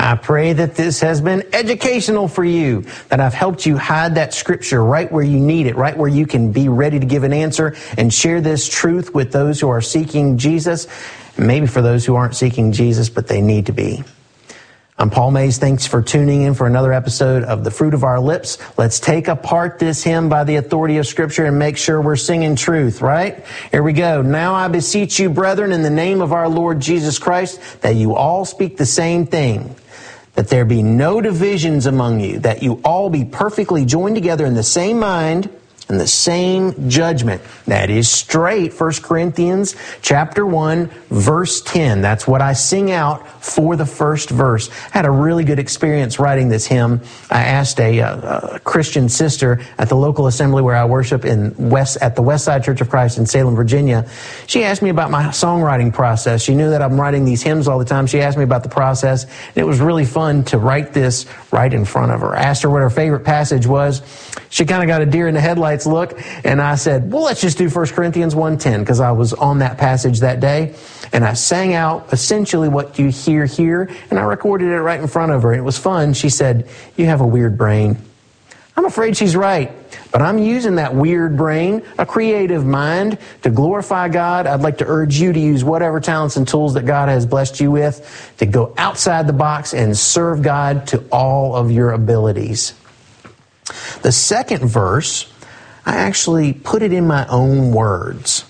I pray that this has been educational for you, that I've helped you hide that scripture right where you need it, right where you can be ready to give an answer and share this truth with those who are seeking Jesus, maybe for those who aren't seeking Jesus, but they need to be. I'm Paul Mays. Thanks for tuning in for another episode of The Fruit of Our Lips. Let's take apart this hymn by the authority of Scripture and make sure we're singing truth, right? Here we go. Now I beseech you, brethren, in the name of our Lord Jesus Christ, that you all speak the same thing, that there be no divisions among you, that you all be perfectly joined together in the same mind and the same judgment. That is straight. 1 Corinthians chapter 1, verse 10. That's what I sing out for the first verse. I had a really good experience writing this hymn. I asked a Christian sister at the local assembly where I worship at the Westside Church of Christ in Salem, Virginia. She asked me about my songwriting process. She knew that I'm writing these hymns all the time. She asked me about the process, and it was really fun to write this right in front of her. I asked her what her favorite passage was. She kind of got a deer in the headlights look, and I said, well, let's just do 1 Corinthians 1:10, because I was on that passage that day, and I sang out essentially what you hear here, and I recorded it right in front of her, and it was fun. She said, you have a weird brain. I'm afraid she's right, but I'm using that weird brain, a creative mind, to glorify God. I'd like to urge you to use whatever talents and tools that God has blessed you with to go outside the box and serve God to all of your abilities. The second verse, I actually put it in my own words.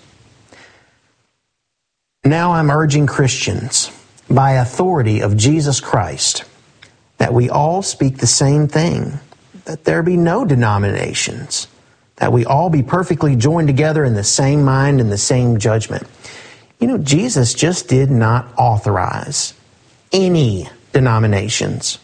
Now I'm urging Christians, by authority of Jesus Christ, that we all speak the same thing, that there be no denominations, that we all be perfectly joined together in the same mind and the same judgment. You know, Jesus just did not authorize any denominations.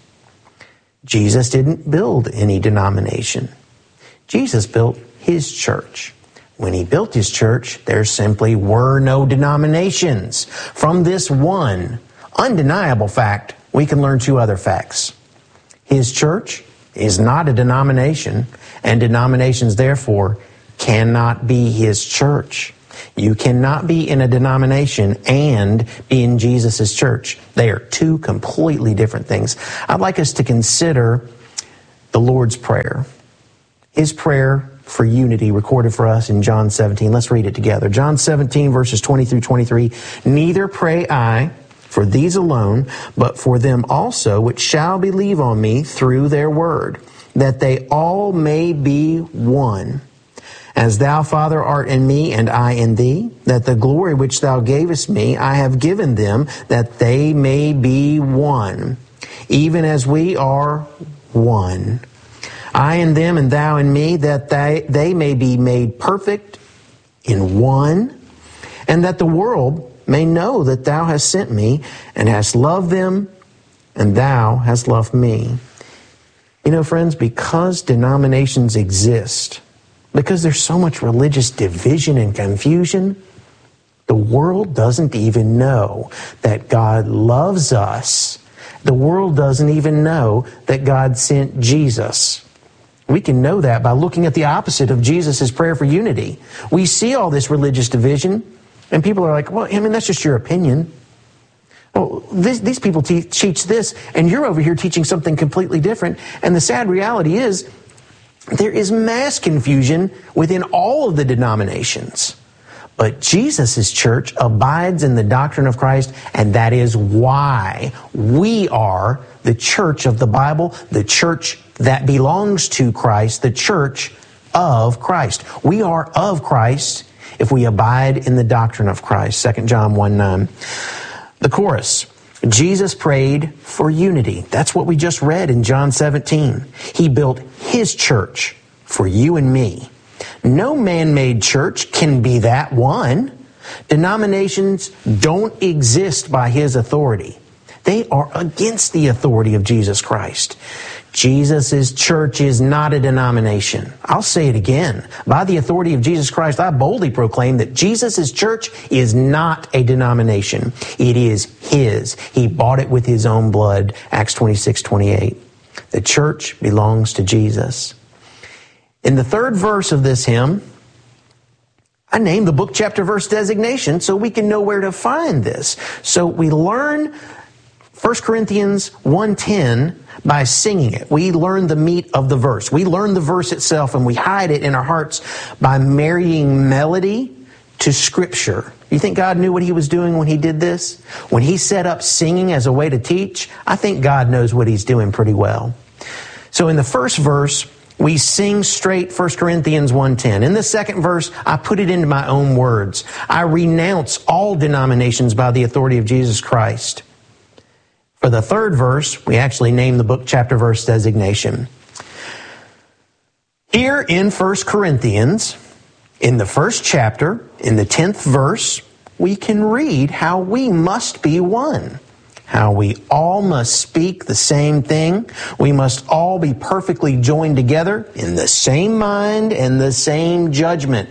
Jesus didn't build any denomination. Jesus built His church. When He built His church, there simply were no denominations. From this one undeniable fact, we can learn two other facts. His church is not a denomination, and denominations, therefore, cannot be His church. You cannot be in a denomination and be in Jesus' church. They are two completely different things. I'd like us to consider the Lord's Prayer. His prayer for unity recorded for us in John 17. Let's read it together. John 17, verses 20 through 23. Neither pray I for these alone, but for them also which shall believe on me through their word, that they all may be one. As thou, Father, art in me, and I in thee, that the glory which thou gavest me I have given them, that they may be one, even as we are one. I in them, and thou in me, that they may be made perfect in one, and that the world may know that thou hast sent me, and hast loved them, and thou hast loved me. You know, friends, because denominations exist, because there's so much religious division and confusion, the world doesn't even know that God loves us. The world doesn't even know that God sent Jesus. We can know that by looking at the opposite of Jesus' prayer for unity. We see all this religious division, and people are like, well, I mean, that's just your opinion. Well, these people teach this, and you're over here teaching something completely different. And the sad reality is, there is mass confusion within all of the denominations. But Jesus' church abides in the doctrine of Christ, and that is why we are the church of the Bible, the church that belongs to Christ, the church of Christ. We are of Christ if we abide in the doctrine of Christ. 2 John 1:9. The chorus. Jesus prayed for unity. That's what we just read in John 17. He built His church for you and me. No man-made church can be that one. Denominations don't exist by His authority. They are against the authority of Jesus Christ. Jesus' church is not a denomination. I'll say it again. By the authority of Jesus Christ, I boldly proclaim that Jesus' church is not a denomination. It is His. He bought it with His own blood. Acts 26:28. The church belongs to Jesus. In the third verse of this hymn, I named the book, chapter, verse designation so we can know where to find this. So we learn 1 Corinthians 1:10 by singing it. We learn the meat of the verse. We learn the verse itself and we hide it in our hearts by marrying melody to Scripture. You think God knew what He was doing when He did this? When He set up singing as a way to teach, I think God knows what He's doing pretty well. So in the first verse, we sing straight 1 Corinthians 1:10. In the second verse, I put it into my own words. I renounce all denominations by the authority of Jesus Christ. For the third verse, we actually name the book, chapter, verse designation. Here in 1 Corinthians, in the first chapter, in the 10th verse, we can read how we must be one. How we all must speak the same thing. We must all be perfectly joined together in the same mind and the same judgment.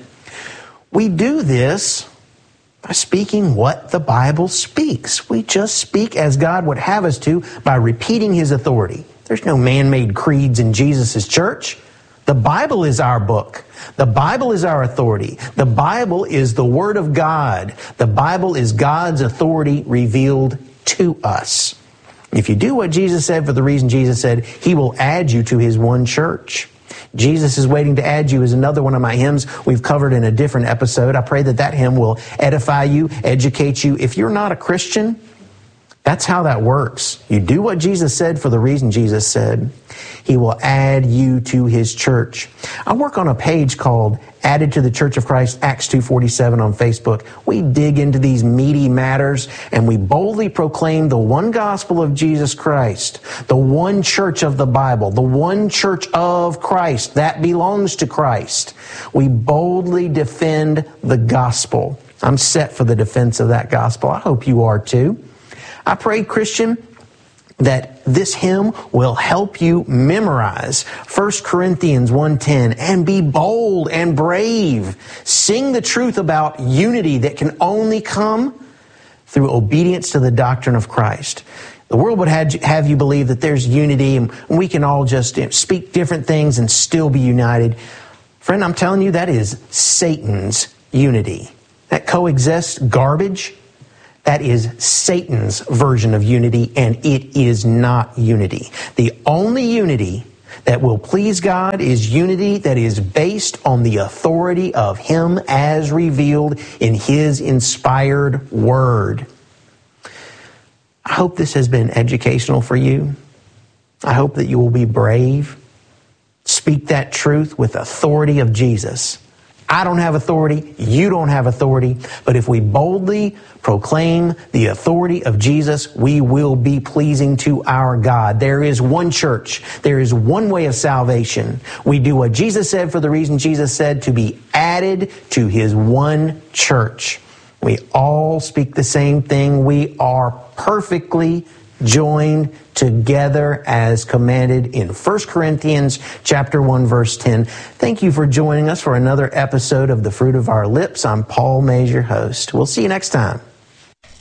We do this by speaking what the Bible speaks. We just speak as God would have us to by repeating His authority. There's no man-made creeds in Jesus' church. The Bible is our book. The Bible is our authority. The Bible is the Word of God. The Bible is God's authority revealed to us. If you do what Jesus said for the reason Jesus said, He will add you to His one church. Jesus is waiting to add you is another one of my hymns we've covered in a different episode. I pray that hymn will edify you, educate you. If you're not a Christian, that's how that works. You do what Jesus said for the reason Jesus said. He will add you to His church. I work on a page called Added to the Church of Christ, Acts 2:47 on Facebook. We dig into these meaty matters and we boldly proclaim the one gospel of Jesus Christ, the one church of the Bible, the one church of Christ that belongs to Christ. We boldly defend the gospel. I'm set for the defense of that gospel. I hope you are too. I pray, Christian, that this hymn will help you memorize 1 Corinthians 1:10 and be bold and brave. Sing the truth about unity that can only come through obedience to the doctrine of Christ. The world would have you believe that there's unity and we can all just speak different things and still be united. Friend, I'm telling you, that is Satan's unity. That coexist garbage, that is Satan's version of unity, and it is not unity. The only unity that will please God is unity that is based on the authority of Him as revealed in His inspired Word. I hope this has been educational for you. I hope that you will be brave. Speak that truth with authority of Jesus. I don't have authority, you don't have authority, but if we boldly proclaim the authority of Jesus, we will be pleasing to our God. There is one church. There is one way of salvation. We do what Jesus said for the reason Jesus said, to be added to His one church. We all speak the same thing. We are perfectly joined together as commanded in 1 Corinthians chapter 1, verse 10. Thank you for joining us for another episode of The Fruit of Our Lips. I'm Paul Mays, your host. We'll see you next time.